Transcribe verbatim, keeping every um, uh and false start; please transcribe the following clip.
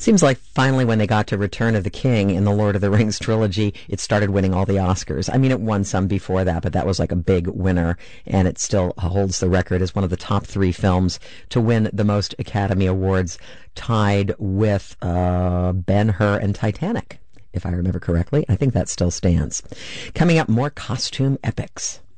Seems like finally when they got to Return of the King in the Lord of the Rings trilogy, it started winning all the Oscars. I mean, it won some before that, but that was like a big winner, and it still holds the record as one of the top three films to win the most Academy Awards, tied with uh, Ben-Hur and Titanic, if I remember correctly. I think that still stands. Coming up, more costume epics.